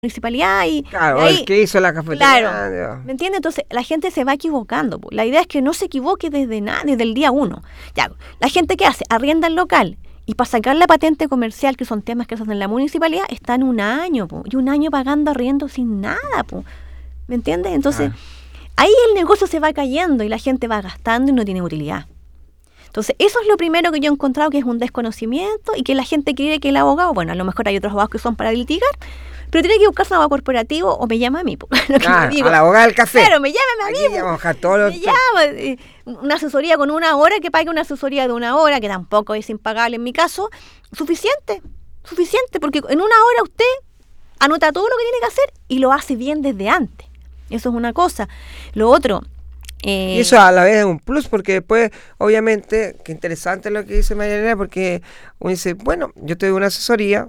municipalidad Claro, y ahí, el que hizo la cafetería. claro, ¿me entiendes? Entonces la gente se va equivocando. Po. La idea es que no se equivoque desde el día uno. Ya, la gente ¿qué hace? Arrienda el local y para sacar la patente comercial, que son temas que se hacen en la municipalidad, están un año, po, y un año pagando arriendo sin nada, po. ¿Me entiendes? Entonces ahí el negocio se va cayendo y la gente va gastando y no tiene utilidad. Entonces, eso es lo primero que yo he encontrado, que es un desconocimiento y que la gente cree que el abogado, bueno, a lo mejor hay otros abogados que son para litigar, pero tiene que buscarse un abogado corporativo o me llama a mí. A la abogada del café. Claro, me llama a mí. Aquí vamos a dejar todos los... Me llama, una asesoría con 1 hora, que pague una asesoría de 1 hora, que tampoco es impagable en mi caso, suficiente, porque en 1 hora usted anota todo lo que tiene que hacer y lo hace bien desde antes. Eso es una cosa. Lo otro... Y eso a la vez es un plus, porque después, obviamente, qué interesante lo que dice María Elena, porque uno dice, bueno, yo te doy una asesoría,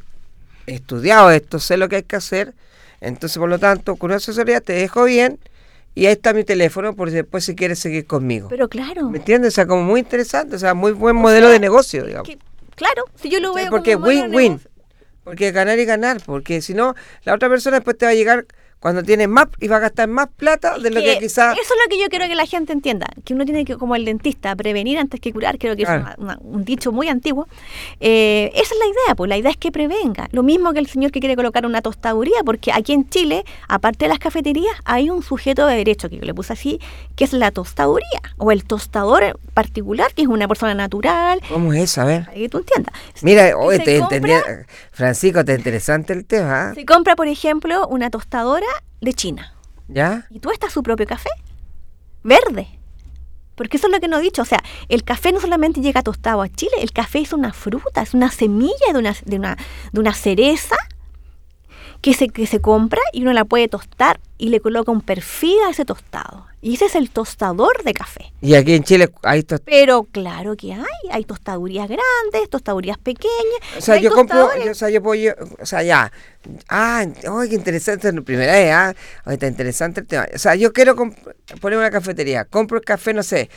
he estudiado esto, sé lo que hay que hacer, entonces por lo tanto, con una asesoría te dejo bien, y ahí está mi teléfono, por si después si quieres seguir conmigo. Pero claro. ¿Me entiendes? O sea, como muy interesante, o sea, muy buen modelo de negocio, digamos. Claro, si yo lo veo porque como modelo de win-win, negocio. porque ganar y ganar, porque si no, la otra persona después te va a llegar... Cuando tienes más y va a gastar más plata de lo que quizás... Eso es lo que yo quiero que la gente entienda, que uno tiene que, como el dentista, prevenir antes que curar, creo que es un dicho muy antiguo. Esa es la idea, pues la idea es que prevenga. Lo mismo que el señor que quiere colocar una tostaduría, porque aquí en Chile, aparte de las cafeterías, hay un sujeto de derecho, que yo le puse así, que es la tostaduría, o el tostador particular, que es una persona natural. ¿Cómo es eso? A ver. Para que tú entiendas. Mira, hoy te entendí, Francisco, te interesante el tema. ¿Eh? Se compra, por ejemplo, una tostadora de China. ¿Ya? Y tuesta su propio café verde. Porque eso es lo que no he dicho. O sea, el café no solamente llega tostado a Chile, el café es una fruta, es una semilla de una cereza que se compra y uno la puede tostar y le coloca un perfil a ese tostado. Y ese es el tostador de café. Y aquí en Chile hay Pero claro que hay tostadurías grandes, tostadurías pequeñas. O sea, yo compro, ya. Qué interesante, primera vez, está interesante el tema. O sea, yo quiero poner una cafetería, compro el café, no sé,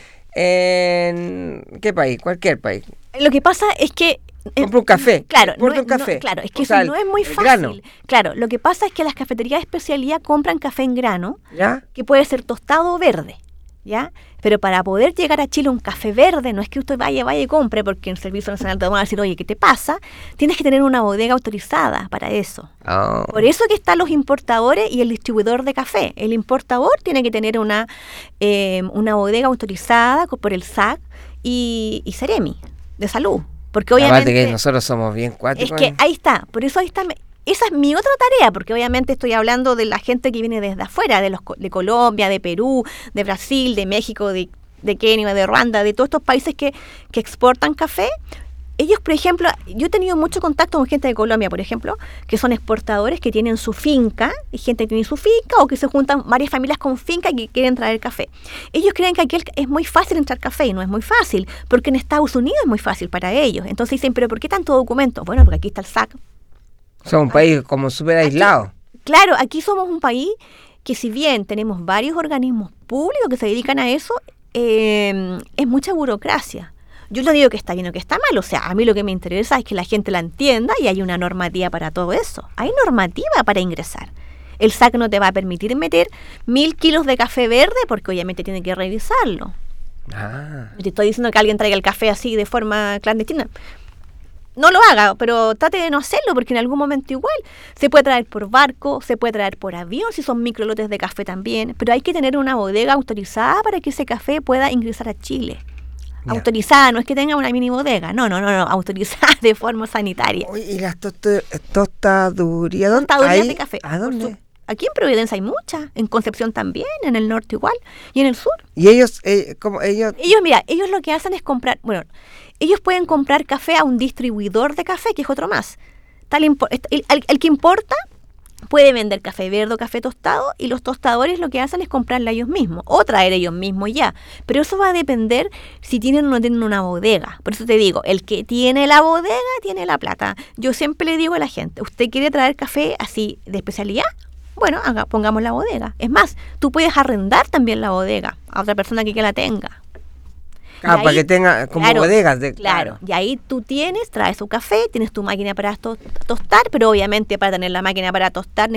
en ¿qué país? Cualquier país. Lo que pasa es que compro un café. Claro, un café. Claro, es que eso no es muy fácil. Grano. Claro, lo que pasa es que las cafeterías de especialidad compran café en grano, ¿ya? Que puede ser tostado o verde, ¿ya? Pero para poder llegar a Chile un café verde, no es que usted vaya y compre, porque en el Servicio Nacional te van a decir, oye, ¿qué te pasa? Tienes que tener una bodega autorizada para eso. Oh. Por eso que están los importadores y el distribuidor de café. El importador tiene que tener una bodega autorizada por el SAC y Seremi de salud. Porque obviamente... Aparte que nosotros somos bien cuáticos. Es que ahí está, esa es mi otra tarea, porque obviamente estoy hablando de la gente que viene desde afuera, de Colombia, de Perú, de Brasil, de México, de Kenia, de Ruanda, de todos estos países que exportan café. Ellos, por ejemplo, yo he tenido mucho contacto con gente de Colombia, por ejemplo, que son exportadores que tienen su finca, y gente que tiene su finca, o que se juntan varias familias con finca y que quieren traer café. Ellos creen que aquí es muy fácil entrar café, y no es muy fácil, porque en Estados Unidos es muy fácil para ellos. Entonces dicen, ¿pero por qué tanto documento? Bueno, porque aquí está el SAC. Somos un país como súper aislado. Claro, aquí somos un país que si bien tenemos varios organismos públicos que se dedican a eso, es mucha burocracia. Yo no digo que está bien o que está mal, o sea, a mí lo que me interesa es que la gente la entienda y hay una normativa para todo eso. Hay normativa para ingresar. El SAC no te va a permitir meter 1000 kilos de café verde porque obviamente tiene que revisarlo. Te estoy diciendo que alguien traiga el café así de forma clandestina. No lo haga, pero trate de no hacerlo porque en algún momento igual se puede traer por barco, se puede traer por avión si son microlotes de café también, pero hay que tener una bodega autorizada para que ese café pueda ingresar a Chile. Autorizada, no es que tenga una mini bodega, no, autorizada de forma sanitaria. ¿Y las tostadurías? Tostadurías de café. ¿A dónde? Aquí en Providencia hay muchas, en Concepción también, en el norte igual, y en el sur. ¿Y ellos, cómo ellos? Ellos lo que hacen es comprar, ellos pueden comprar café a un distribuidor de café, que es otro más. El que importa puede vender café verde o café tostado y los tostadores lo que hacen es comprarla ellos mismos o traer ellos mismos ya. Pero eso va a depender si tienen o no tienen una bodega. Por eso te digo, el que tiene la bodega tiene la plata. Yo siempre le digo a la gente, ¿usted quiere traer café así de especialidad? Bueno, pongamos la bodega. Es más, tú puedes arrendar también la bodega a otra persona que la tenga. Ah, para que tenga como bodegas. Claro, y ahí tú traes tu café, tienes tu máquina para tostar, pero obviamente para tener la máquina para tostar